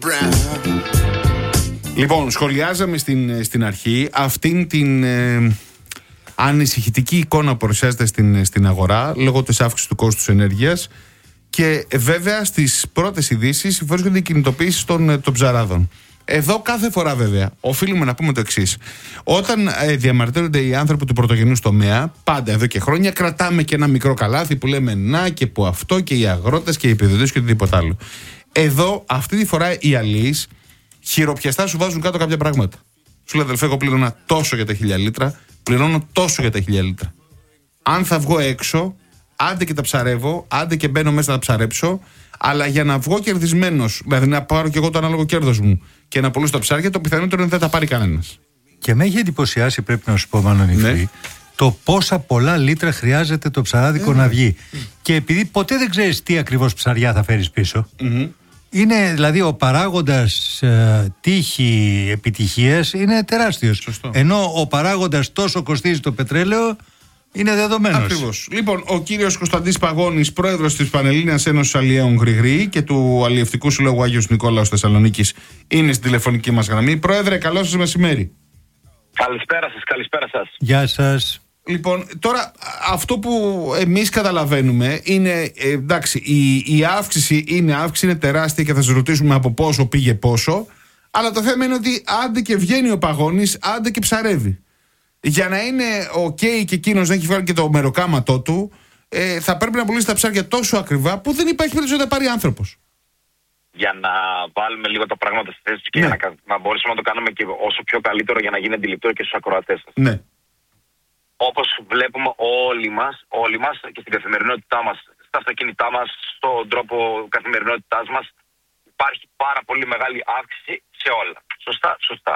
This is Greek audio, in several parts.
Λοιπόν, σχολιάζαμε στην αρχή αυτήν την ανησυχητική εικόνα που παρουσιάζεται στην αγορά λόγω της αύξησης του κόστους ενέργειας και βέβαια στις πρώτες ειδήσεις βρίσκονται οι κινητοποιήσεις των ψαράδων. Εδώ κάθε φορά βέβαια οφείλουμε να πούμε το εξής. Όταν διαμαρτύρονται οι άνθρωποι του πρωτογενούς τομέα, πάντα εδώ και χρόνια κρατάμε και ένα μικρό καλάθι που λέμε να και που αυτό και οι αγρότες και οι επιδοτήσεις και οτιδήποτε άλλο. Εδώ αυτή τη φορά οι αλείς χειροπιαστά σου βάζουν κάτω κάποια πράγματα. Σου λέει αδελφέ, εγώ πλήρωνα τόσο για τα 1000 λίτρα, πληρώνω τόσο για τα 1000 λίτρα. Αν θα βγω έξω, άντε και τα ψαρεύω, άντε και μπαίνω μέσα να τα ψαρέψω, αλλά για να βγω κερδισμένος, δηλαδή να πάρω και εγώ το ανάλογο κέρδος μου και να πουλήσω τα ψάρια, το πιθανότερο είναι δεν θα τα πάρει κανένας. Και με έχει εντυπωσιάσει, πρέπει να σου πω, μάλλον Νηφή, το πόσα πολλά λίτρα χρειάζεται το ψαράδικο να βγει. Και επειδή ποτέ δεν ξέρεις τι ακριβώς ψαριά θα φέρεις πίσω. Είναι δηλαδή ο παράγοντας τύχη επιτυχίας είναι τεράστιος. Σωστό. Ενώ ο παράγοντας τόσο κοστίζει το πετρέλαιο είναι δεδομένος. Ακριβώς. Λοιπόν, ο κύριος Κωνσταντής Παγώνης, πρόεδρος της Πανελλήνιας Ένωσης Αλλιέων Γρηγρή και του Αλλιευτικού Συλλόγου Άγιος Νικόλαος Θεσσαλονίκης, είναι στην τηλεφωνική μας γραμμή. Πρόεδρε, καλό σας μεσημέρι. Καλησπέρα σας. Γεια σας. Λοιπόν, τώρα αυτό που εμείς καταλαβαίνουμε είναι, εντάξει, η αύξηση είναι τεράστια και θα σας ρωτήσουμε από πόσο πήγε πόσο, αλλά το θέμα είναι ότι άντε και βγαίνει ο Παγώνης, άντε και ψαρεύει. Για να είναι ok και εκείνος να έχει βγάλει και το μεροκάματό του, θα πρέπει να πουλήσει τα ψάρια τόσο ακριβά που δεν υπάρχει περίπτωση να τα πάρει άνθρωπος. Για να βάλουμε λίγο τα πράγματα στη θέση και να μπορέσουμε να το κάνουμε και όσο πιο καλύτερο για να γίνει αντιληπτό και στους ακροατές σας. Ναι. Όπως βλέπουμε όλοι μας και στην καθημερινότητά μας, στα αυτοκίνητά μας, στον τρόπο καθημερινότητάς μας, υπάρχει πάρα πολύ μεγάλη αύξηση σε όλα. Σωστά.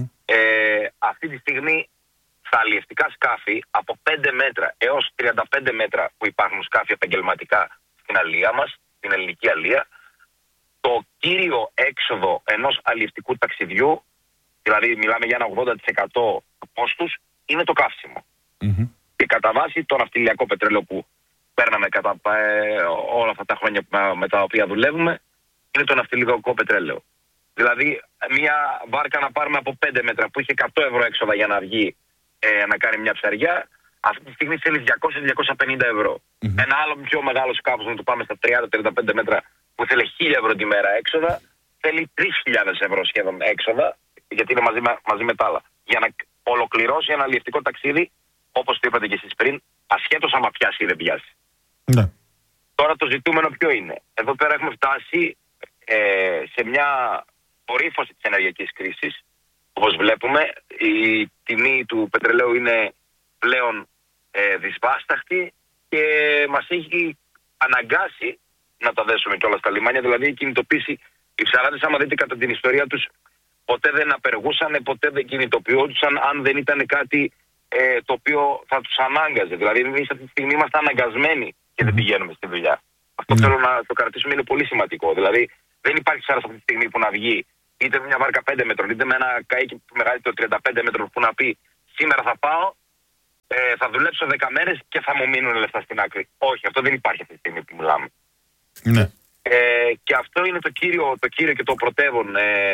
Αυτή τη στιγμή στα αλλιευτικά σκάφη από 5 μέτρα έως 35 μέτρα που υπάρχουν σκάφη επαγγελματικά στην αλία μας, στην ελληνική αλία, το κύριο έξοδο ενός αλλιευτικού ταξιδιού, δηλαδή μιλάμε για ένα 80% του κόστους, είναι το καύσιμο. Και κατά βάση το ναυτιλιακό πετρέλαιο που παίρναμε κατά όλα αυτά τα χρόνια με τα οποία δουλεύουμε, είναι το ναυτιλιακό πετρέλαιο. Δηλαδή μια βάρκα να πάρουμε από 5 μέτρα που είχε 100 ευρώ έξοδα για να βγει να κάνει μια ψαριά, αυτή τη στιγμή θέλει 200-250 ευρώ. Ένα άλλο πιο μεγάλο σκάφος, να το πάμε στα 30-35 μέτρα, που θέλει 1000 ευρώ τη μέρα έξοδα, θέλει 3.000 ευρώ σχεδόν έξοδα, γιατί είναι μαζί με τα άλλα. Για να ολοκληρώσει ένα αλλιευτικό ταξίδι, όπως το είπατε και εσείς πριν, ασχέτως άμα πιάσει ή δεν πιάσει. Ναι. Τώρα το ζητούμενο ποιο είναι? Εδώ πέρα έχουμε φτάσει σε μια κορύφωση της ενεργειακής κρίσης. Όπως βλέπουμε, η τιμή του πετρελαίου είναι πλέον δυσβάσταχτη και μας έχει αναγκάσει να τα δέσουμε κιόλας στα λιμάνια. Δηλαδή η κινητοποίηση, οι ψαράδες, άμα δείτε κατά την ιστορία τους, ποτέ δεν απεργούσαν, ποτέ δεν κινητοποιούντουσαν αν δεν ήταν κάτι το οποίο θα τους ανάγκαζε. Δηλαδή εμείς αυτή τη στιγμή είμαστε αναγκασμένοι και δεν πηγαίνουμε στη δουλειά. Αυτό θέλω να το κρατήσουμε, είναι πολύ σημαντικό. Δηλαδή δεν υπάρχει ψάρας αυτή τη στιγμή που να βγει είτε με μια βάρκα 5 μέτρων, είτε με ένα καΐκι μεγαλύτερο 35 μέτρων που να πει σήμερα θα πάω, θα δουλέψω 10 μέρες και θα μου μείνουν λεφτά στην άκρη. Όχι, αυτό δεν υπάρχει αυτή τη στιγμή που μιλάμε. Ναι. Και αυτό είναι το κύριο και το πρωτεύον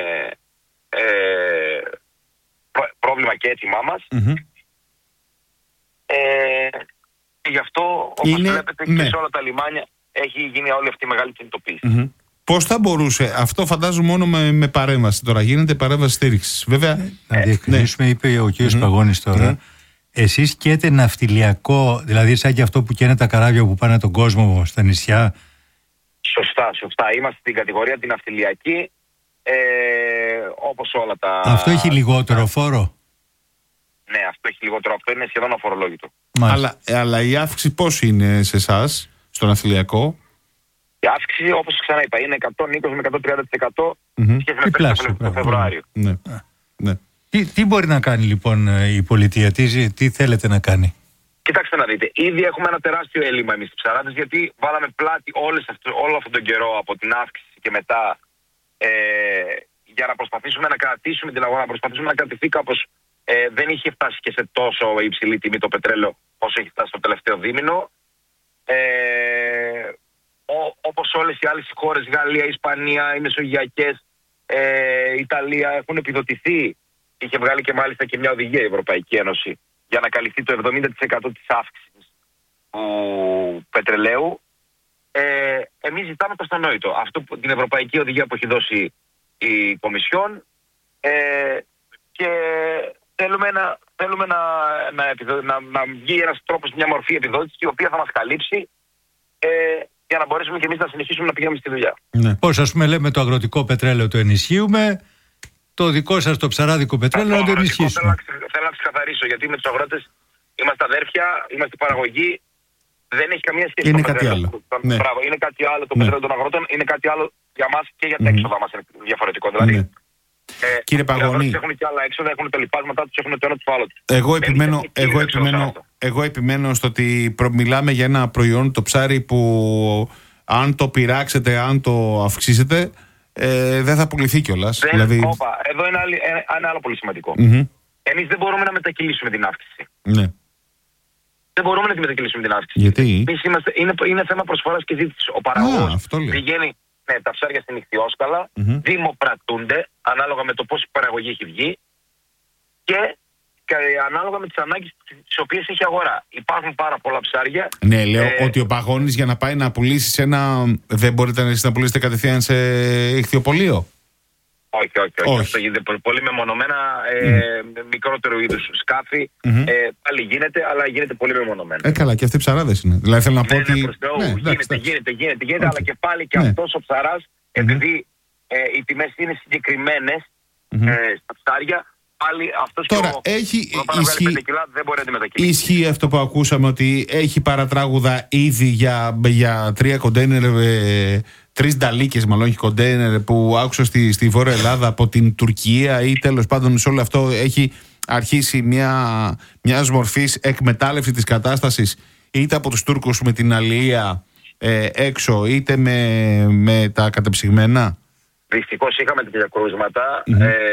πρόβλημα και αίτημά μας. Και γι' αυτό, όπως βλέπετε, και σε όλα τα λιμάνια έχει γίνει όλη αυτή η μεγάλη κινητοποίηση. Πώς θα μπορούσε, αυτό φαντάζομαι μόνο με παρέμβαση τώρα, γίνεται παρέμβαση στήριξης. Βέβαια. Να διευκρινίσουμε, είπε ο κ. Παγώνης τώρα, εσείς καίτε ναυτιλιακό, δηλαδή σαν και αυτό που καίνε τα καράβια που πάνε τον κόσμο στα νησιά? Σωστά. Είμαστε στην κατηγορία την ναυτιλιακή, όπως όλα τα... Αυτό έχει λιγότερο φόρο? Ναι, αυτό έχει λιγότερο. Αυτό είναι σχεδόν αφορολόγητο. Αλλά η αύξηση πώς είναι σε εσάς, στο ναυτιλιακό? Η αύξηση, όπως ξαναείπα, είναι 120 με 130% σχέση με πέρσι το Φεβρουάριο. Ναι. Τι μπορεί να κάνει λοιπόν η πολιτεία, τι θέλετε να κάνει? Κοιτάξτε να δείτε, ήδη έχουμε ένα τεράστιο έλλειμμα εμείς οι ψαράδες, γιατί βάλαμε πλάτη όλο αυτόν τον καιρό από την αύξηση και μετά για να προσπαθήσουμε να κρατήσουμε την αγορά, να προσπαθήσουμε να κρατηθεί κάπως. Δεν είχε φτάσει και σε τόσο υψηλή τιμή το πετρέλαιο όσο έχει φτάσει το τελευταίο δίμηνο. Όπως όλες οι άλλες χώρες, Γαλλία, Ισπανία, οι μεσογειακές, Ιταλία έχουν επιδοτηθεί. Είχε βγάλει και μάλιστα και μια οδηγία η Ευρωπαϊκή Ένωση για να καλυφθεί το 70% της αύξησης του πετρελαίου. Εμείς ζητάμε το αυτονόητο. Την Ευρωπαϊκή Οδηγία που έχει δώσει η Κομισιόν, και θέλουμε να βγει ένας τρόπος, μια μορφή επιδότηση η οποία θα μας καλύψει, για να μπορέσουμε και εμείς να συνεχίσουμε να πηγαίνουμε στη δουλειά. Ναι. Πώς, ας πούμε, λέμε το αγροτικό πετρέλαιο το ενισχύουμε, το δικό σας το ψαράδικο πετρέλαιο να το ενισχύσουμε. Θέλω να ξεκαθαρίσω, γιατί με τους αγρότες είμαστε αδέρφια, είμαστε παραγωγή, δεν έχει καμία σχέση. Είναι κάτι άλλο. Ναι. Είναι κάτι άλλο. Το πετρέλαιο των αγρότων είναι κάτι άλλο για μας και για τα έξοδα μας είναι διαφορετικό. Δηλαδή, κύριε Παγώνη, έχουν και άλλα έξοδα, έχουν τα λοιπάσματά τους, έχουν το ένα το άλλο. Εγώ επιμένω στο ότι μιλάμε για ένα προϊόν, το ψάρι, που αν το πειράξετε, αν το αυξήσετε, δεν θα πουληθεί κιόλας. Δηλαδή... Εδώ είναι άλλο πολύ σημαντικό. Εμείς δεν μπορούμε να μετακυλήσουμε την αύξηση. Ναι. Δεν μπορούμε να τη μετακυλήσουμε την αύξηση. Γιατί? Είναι θέμα προσφοράς και ζήτησης. Ο παραγωγός πηγαίνει τα ψάρια στην ιχθυόσκαλα, δημοπρατούνται ανάλογα με το πώς η παραγωγή έχει βγει και ανάλογα με τις ανάγκες τις οποίες έχει αγορά. Υπάρχουν πάρα πολλά ψάρια. Ναι, λέω ότι ο Παγώνης για να πάει να πουλήσει δεν μπορείτε εσείς να πουλήσετε κατευθείαν σε ιχθυοπωλείο. Όχι. Αυτό γίνεται πολύ μεμονωμένα, μικρότερου είδους σκάφη. Πάλι γίνεται, αλλά γίνεται πολύ μεμονωμένα. Καλά, και αυτοί οι ψαράδες είναι. Δηλαδή θέλω να πω ότι. Γίνεται, αλλά και πάλι και αυτός ο ψαράς, επειδή οι τιμές είναι συγκεκριμένες στα ψάρια, πάλι αυτός τώρα, και ο 5 κιλά δεν μπορεί να αντιμετακυλήσει. Ισχύει αυτό που ακούσαμε, ότι έχει παρατράγουδα ήδη για 3 κοντέινερ, 3 νταλίκες μάλλον, όχι κοντέινερ, που άκουσα στη Βόρεια Ελλάδα από την Τουρκία, ή τέλος πάντων σε όλο αυτό έχει αρχίσει μια μορφής εκμετάλλευση της κατάστασης, είτε από τους Τούρκους με την αλληλεία έξω, είτε με τα κατεψυγμένα. Δυστυχώς είχαμε τέτοια κρούσματα.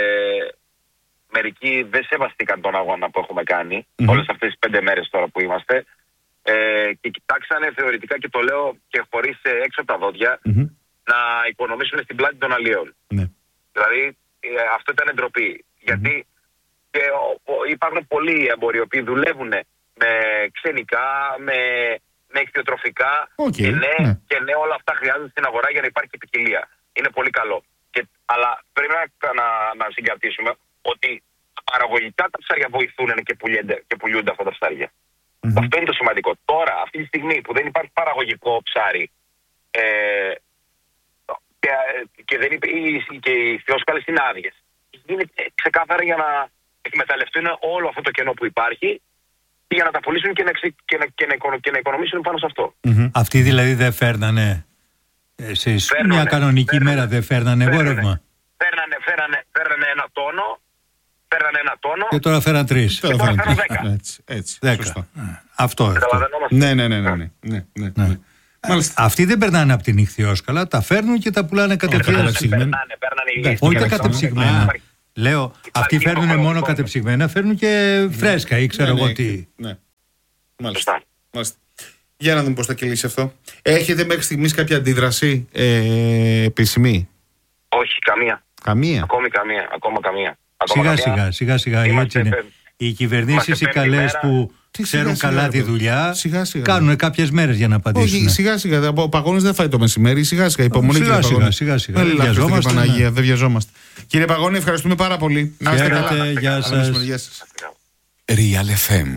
Μερικοί δεν σεβαστήκαν τον αγώνα που έχουμε κάνει όλες αυτές τις 5 μέρες τώρα που είμαστε, και κοιτάξανε θεωρητικά, και το λέω και χωρίς έξω από τα δόντια, να οικονομήσουν στην πλάτη των αλλιέων. Δηλαδή αυτό ήταν ντροπή, γιατί και υπάρχουν πολλοί εμποροί οι οποίοι δουλεύουν με ξενικά, με ιχθυοτροφικά, και όλα αυτά χρειάζονται στην αγορά για να υπάρχει ποικιλία. Είναι πολύ καλό. Αλλά πρέπει να συγκρατήσουμε ότι παραγωγικά τα ψάρια βοηθούν και πουλούνται αυτά τα ψάρια. Αυτό είναι το σημαντικό. Τώρα, αυτή τη στιγμή που δεν υπάρχει παραγωγικό ψάρι, και οι ιχθυόσκαλες είναι άδειες, γίνεται ξεκάθαρα για να εκμεταλλευτούν όλο αυτό το κενό που υπάρχει και για να τα πουλήσουν και να οικονομήσουν πάνω σε αυτό. Αυτοί δηλαδή δεν φέρνανε μια κανονική μέρα, δεν φέρνανε εμπόρευμα? Φέρνανε ένα τόνο. Και τώρα φέραν 3. Και τώρα φέραν 10. Έτσι. 10. Αυτό. Ναι. Αυτοί δεν περνάνε από την ιχθυόσκαλα, τα φέρνουν και τα πουλάνε κατευθείαν. Όχι τα κατεψυγμένα. Λέω, αυτοί φέρνουν μόνο κατεψυγμένα, φέρνουν και φρέσκα ή ξέρω εγώ τι. Ναι. Μάλιστα. Για να δούμε πώς θα κυλήσει αυτό. Έχετε μέχρι στιγμής κάποια αντίδραση επίσημη? Όχι, καμία. Ακόμα καμία. Σιγά σιγά έτσι είναι. Οι κυβερνήσεις οι καλές που ξέρουν καλά τη δουλειά κάνουν κάποιες μέρες για να απαντήσουν. Όχι, σιγά. Ο Παγώνης δεν φάει το μεσημέρι. Σιγά. Υπομονή, κύριε Παγώνη. Σιγά. Δεν βιαζόμαστε. Κύριε Παγώνη, ευχαριστούμε πάρα πολύ. Να είστε καλά. Γεια σας. Real FM.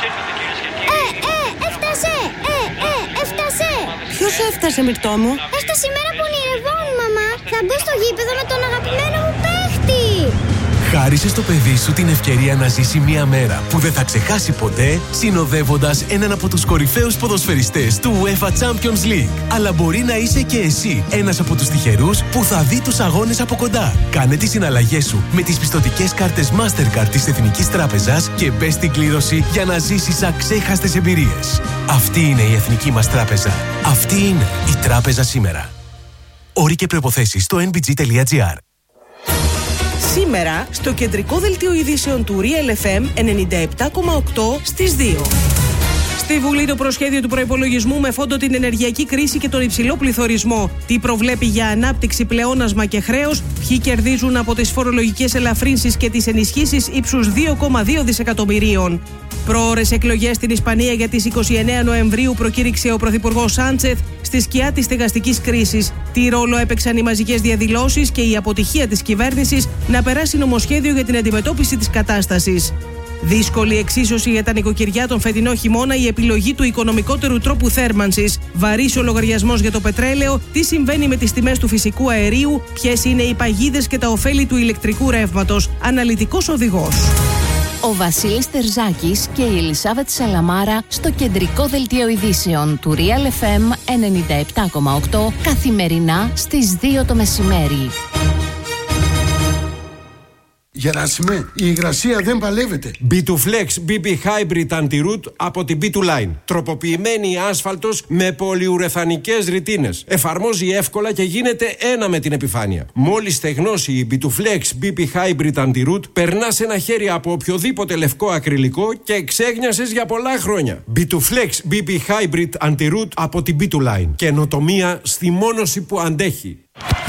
Έφτασε! Ποιος έφτασε, Μυρτώ μου? Έφτασε η μέρα που ονειρευόμουν, μαμά. Θα μπω στο γήπεδο με τον αγαπημένο μου παίχτη. Χάρισε στο παιδί σου την ευκαιρία να ζήσει μια μέρα που δεν θα ξεχάσει ποτέ, συνοδεύοντας έναν από τους κορυφαίους ποδοσφαιριστές του UEFA Champions League. Αλλά μπορεί να είσαι και εσύ ένας από τους τυχερούς που θα δει τους αγώνες από κοντά. Κάνε τις συναλλαγές σου με τις πιστωτικές κάρτες Mastercard της Εθνικής Τράπεζας και μπες στην κλήρωση για να ζήσεις αξέχαστες εμπειρίες. Αυτή είναι η Εθνική μας Τράπεζα. Αυτή είναι η Τράπεζα σήμερα. Όροι και προϋποθέσεις στο nbg.gr. Σήμερα, στο κεντρικό δελτίο ειδήσεων του Real FM 97,8 στις 2. Στη Βουλή το προσχέδιο του προϋπολογισμού με φόντο την ενεργειακή κρίση και τον υψηλό πληθωρισμό. Τι προβλέπει για ανάπτυξη, πλεόνασμα και χρέος, ποιοι κερδίζουν από τις φορολογικές ελαφρύνσεις και τις ενισχύσεις ύψους 2,2 δισεκατομμυρίων. Προώρες εκλογές στην Ισπανία για τις 29 Νοεμβρίου προκήρυξε ο Πρωθυπουργός Σάντσεθ στη σκιά της στεγαστικής κρίσης. Τι ρόλο έπαιξαν οι μαζικές διαδηλώσεις και η αποτυχία της κυβέρνησης να περάσει νομοσχέδιο για την αντιμετώπιση της κατάστασης. Δύσκολη εξίσωση για τα νοικοκυριά τον φετινό χειμώνα, η επιλογή του οικονομικότερου τρόπου θέρμανσης. Βαρύς ο λογαριασμός για το πετρέλαιο, τι συμβαίνει με τις τιμές του φυσικού αερίου, ποιες είναι οι παγίδες και τα ωφέλη του ηλεκτρικού ρεύματος. Αναλυτικός οδηγός. Ο Βασίλης Τερζάκης και η Ελισάβετ Σαλαμάρα στο κεντρικό δελτίο ειδήσεων του Real FM 97,8 καθημερινά στις 2 το μεσημέρι. Γεράσιμε, η υγρασία δεν παλεύεται. B2Flex BB Hybrid Anti-Root από την B2Line. Τροποποιημένη άσφαλτος με πολυουρεθανικές ρητίνες. Εφαρμόζει εύκολα και γίνεται ένα με την επιφάνεια. Μόλις στεγνώσει η B2Flex BB Hybrid Anti-Root, περνάς ένα χέρι από οποιοδήποτε λευκό ακριλικό και εξέγνιασες για πολλά χρόνια. B2Flex BB Hybrid Anti-Root από την B2Line. Καινοτομία στη μόνωση που αντέχει.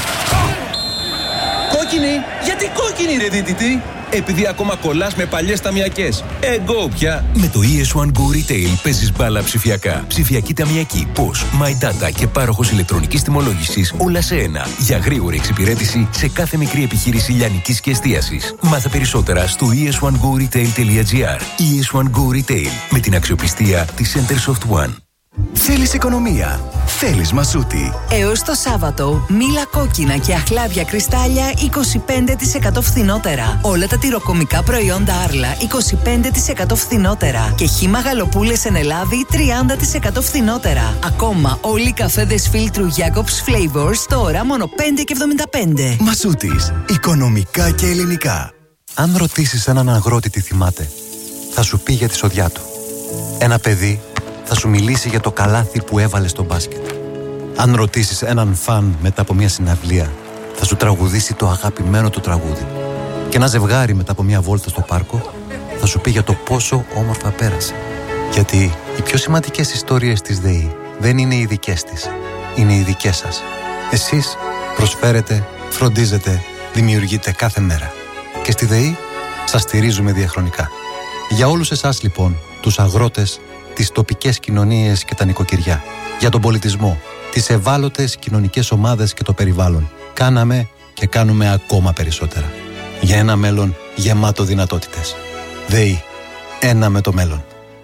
Κόκκινη! Γιατί κόκκινη ρε δίτητη? Επειδή ακόμα κολλάς με παλιές ταμιακές. Εγώ πια. Με το ES1 Go Retail παίζεις μπάλα ψηφιακά. Ψηφιακή ταμιακή, POS, My Data και πάροχος ηλεκτρονικής τιμολόγησης όλα σε ένα. Για γρήγορη εξυπηρέτηση σε κάθε μικρή επιχείρηση λιανικής και εστίασης. Μάθε περισσότερα στο es1goretail.gr. ES1 Go Retail με την αξιοπιστία της Centersoft One. Θέλεις οικονομία. Θέλεις Μασούτη. Έως το Σάββατο, μήλα κόκκινα και αχλάδια κρυστάλλια 25% φθηνότερα. Όλα τα τυροκομικά προϊόντα Άρλα 25% φθηνότερα. Και χύμα γαλοπούλες εν Ελλάδη 30% φθηνότερα. Ακόμα όλοι οι καφέδες φίλτρου Jacobs Flavors τώρα μόνο 5,75. Μασούτης. Οικονομικά και ελληνικά. Αν ρωτήσεις έναν αγρότη τι θυμάται, θα σου πει για τη σοδιά του. Ένα παιδί θα σου μιλήσει για το καλάθι που έβαλε στο μπάσκετ. Αν ρωτήσεις έναν φαν μετά από μια συναυλία, θα σου τραγουδήσει το αγαπημένο του τραγούδι. Και ένα ζευγάρι μετά από μια βόλτα στο πάρκο θα σου πει για το πόσο όμορφα πέρασε. Γιατί οι πιο σημαντικές ιστορίες της ΔΕΗ δεν είναι οι δικές της, είναι οι δικές σας. Εσείς προσφέρετε, φροντίζετε, δημιουργείτε κάθε μέρα. Και στη ΔΕΗ σας στηρίζουμε διαχρονικά. Για όλους εσάς λοιπόν, τους αγρότες, τις τοπικές κοινωνίες και τα νοικοκυριά, για τον πολιτισμό, τις ευάλωτες κοινωνικές ομάδες και το περιβάλλον, κάναμε και κάνουμε ακόμα περισσότερα. Για ένα μέλλον γεμάτο δυνατότητες. ΔΕΗ. Ένα με το μέλλον.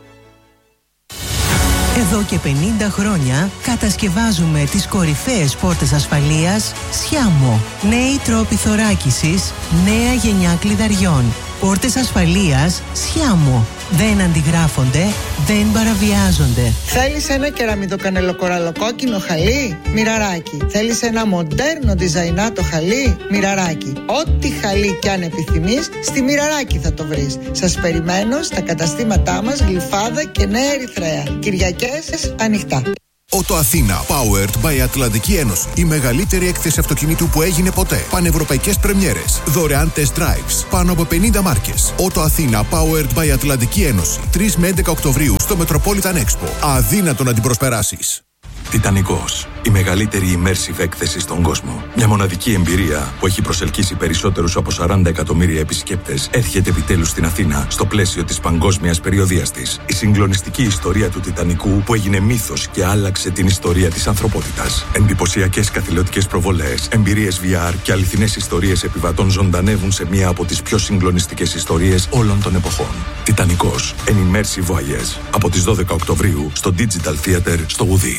Εδώ και 50 χρόνια κατασκευάζουμε τις κορυφαίες πόρτες ασφαλείας Σιάμο. Νέοι τρόποι θωράκισης, νέα γενιά κλειδαριών. Πόρτες ασφαλείας Σιάμο. Δεν αντιγράφονται, δεν παραβιάζονται. Θέλεις ένα κεραμιδοκανελοκοραλοκόκκινο χαλί? Μοιραράκι. Θέλεις ένα μοντέρνο διζαϊνάτο χαλί? Μοιραράκι. Ό,τι χαλί κι αν επιθυμείς, στη Μοιραράκι θα το βρεις. Σας περιμένω στα καταστήματά μας Γλυφάδα και Νέα Ερυθρέα. Κυριακές ανοιχτά. Ότο Αθήνα, powered by Ατλαντική Ένωση. Η μεγαλύτερη έκθεση αυτοκινήτου που έγινε ποτέ. Πανευρωπαϊκές πρεμιέρες. Δωρεάν test drives. Πάνω από 50 μάρκες. Ότο Αθήνα, powered by Ατλαντική Ένωση. 3 με 11 Οκτωβρίου στο Metropolitan Expo. Αδύνατο να την προσπεράσεις. Τιτανικός. Η μεγαλύτερη immersive έκθεση στον κόσμο. Μια μοναδική εμπειρία που έχει προσελκύσει περισσότερους από 40 εκατομμύρια επισκέπτες έρχεται επιτέλους στην Αθήνα στο πλαίσιο της παγκόσμιας περιοδείας της. Η συγκλονιστική ιστορία του Τιτανικού που έγινε μύθος και άλλαξε την ιστορία της ανθρωπότητας. Εντυπωσιακές καθηλωτικές προβολές, εμπειρίες VR και αληθινές ιστορίες επιβατών ζωντανεύουν σε μία από τις πιο συγκλονιστικές ιστορίες όλων των εποχών. Τιτανικός. An immersive voyage. Από τις 12 Οκτωβρίου στο Digital Theater στο Γουδί.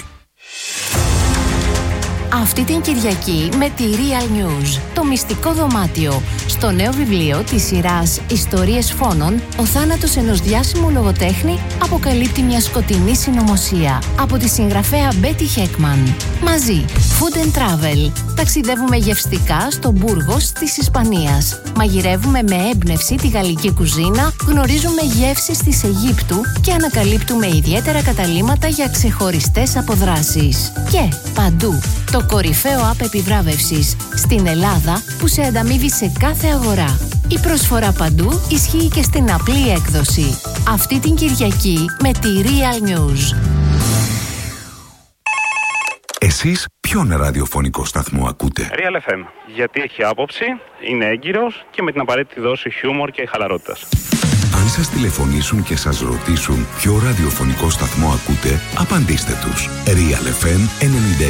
Αυτή την Κυριακή με τη Real News, το μυστικό δωμάτιο. Στο νέο βιβλίο της σειράς «Ιστορίες φόνων», ο θάνατος ενός διάσημου λογοτέχνη αποκαλύπτει μια σκοτεινή συνωμοσία. Από τη συγγραφέα Betty Heckman. Μαζί, Food and Travel. Ταξιδεύουμε γευστικά στο Μπούργος της Ισπανίας. Μαγειρεύουμε με έμπνευση τη γαλλική κουζίνα, γνωρίζουμε γεύσεις της Αιγύπτου και ανακαλύπτουμε ιδιαίτερα καταλύματα για ξεχωριστές αποδράσεις. Και παντού, το κορυφαίο app επιβράβευσης στην Ελλάδα που σε ανταμείβει σε κάθε αγορά. Η προσφορά παντού ισχύει και στην απλή έκδοση. Αυτή την Κυριακή με τη Real News. Εσείς ποιον ραδιοφωνικό σταθμό ακούτε? Real FM. Γιατί έχει άποψη, είναι έγκυρος και με την απαραίτητη δόση χιούμορ και χαλαρότητας. Αν σας τηλεφωνήσουν και σας ρωτήσουν ποιο ραδιοφωνικό σταθμό ακούτε, απαντήστε τους. Real FM 97.